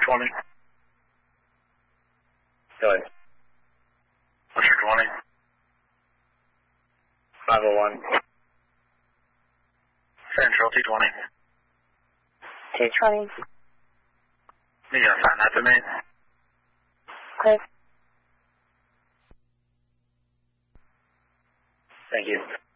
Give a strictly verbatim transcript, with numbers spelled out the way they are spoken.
twenty. Go ahead. What's your twenty? five oh one. Central two twenty. two twenty. You gonna sign that to me? Clear. Thank you.